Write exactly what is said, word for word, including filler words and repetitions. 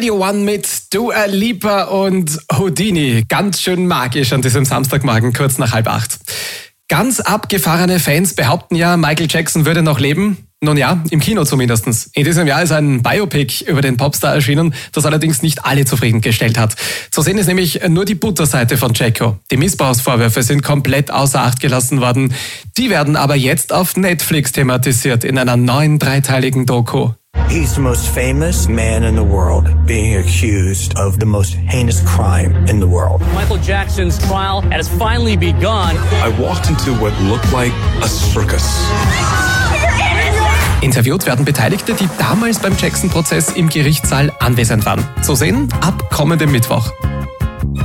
Radio One mit Dua Lipa und Houdini. Ganz schön magisch an diesem Samstagmorgen, kurz nach halb acht. Ganz abgefahrene Fans behaupten ja, Michael Jackson würde noch leben. Nun ja, im Kino zumindest. In diesem Jahr ist ein Biopic über den Popstar erschienen, das allerdings nicht alle zufriedengestellt hat. Zu sehen ist nämlich nur die Butterseite von Jacko. Die Missbrauchsvorwürfe sind komplett außer Acht gelassen worden. Die werden aber jetzt auf Netflix thematisiert in einer neuen dreiteiligen Doku. He's the most famous man in the world, being accused of the most heinous crime in the world. Michael Jackson's trial has finally begun. I walked into what looked like a circus. Interviewt werden Beteiligte, die damals beim Jackson-Prozess im Gerichtssaal anwesend waren. Zu sehen ab kommendem Mittwoch.